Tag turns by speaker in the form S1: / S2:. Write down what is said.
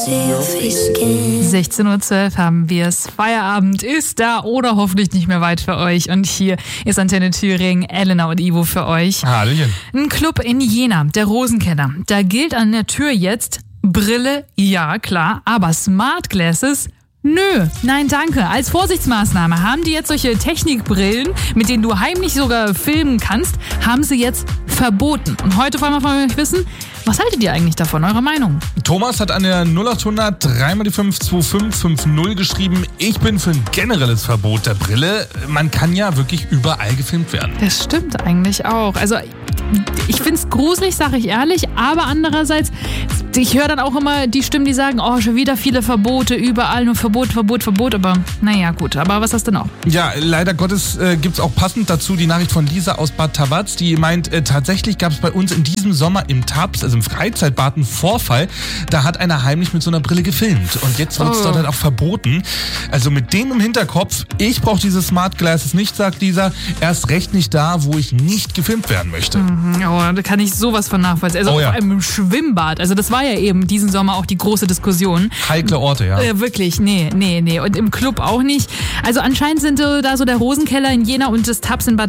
S1: 16:12 Uhr haben wir es. Feierabend ist da oder hoffentlich nicht mehr weit für euch. Und hier ist Antenne Thüringen, Elena und Ivo für euch.
S2: Hallöchen.
S1: Ein Club in Jena, der Rosenkeller. Da gilt an der Tür jetzt Brille, ja klar, aber Smart Glasses, nö, nein danke. Als Vorsichtsmaßnahme haben die jetzt solche Technikbrillen, mit denen du heimlich sogar filmen kannst, haben sie jetzt verboten. Und heute wollen wir von euch wissen, was haltet ihr eigentlich davon? Eure Meinung?
S2: Thomas hat an der 0800 3x5 2550 geschrieben, ich bin für ein generelles Verbot der Brille. Man kann ja wirklich überall gefilmt werden.
S1: Das stimmt eigentlich auch. Also ich finde es gruselig, sage ich ehrlich, aber andererseits, ich höre dann auch immer die Stimmen, die sagen, oh, schon wieder viele Verbote, überall nur Verbot, aber naja, gut. Aber was hast du noch?
S2: Ja, leider Gottes gibt's auch passend dazu die Nachricht von Lisa aus Bad Tabatz, die meint, tatsächlich gab es bei uns in diesem Sommer im Tabs, also im Freizeitbad, einen Vorfall. Da hat einer heimlich mit so einer Brille gefilmt und jetzt wird es dort halt auch verboten. Also mit dem im Hinterkopf, ich brauche diese Smart Glasses nicht, sagt Lisa, erst recht nicht da, wo ich nicht gefilmt werden möchte.
S1: Oh, da kann ich sowas von nachvollziehen. Also vor allem im Schwimmbad. Also das war ja eben diesen Sommer auch die große Diskussion.
S2: Heikle Orte, ja.
S1: Wirklich, nee. Und im Club auch nicht. Also anscheinend sind da so der Rosenkeller in Jena und das Tabs in Bad